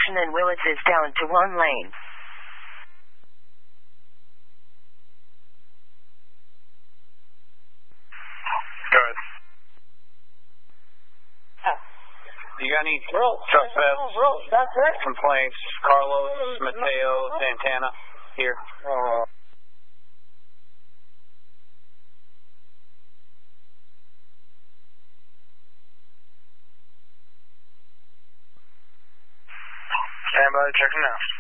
intersection and Willits is down to 1 lane. Go ahead. You got any suspects, complaints? Carlos, Mateo, Santana, here. Stand by, checking now.